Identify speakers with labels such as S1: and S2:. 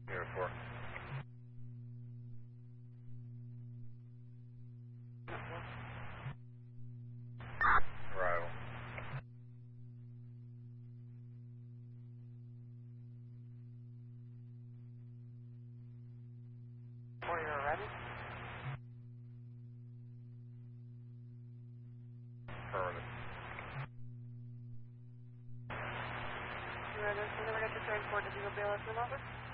S1: Uniform. Arrival.
S2: When you're ready.
S1: Affirmative.
S2: You ready to get the transport to Eagle BLS in office?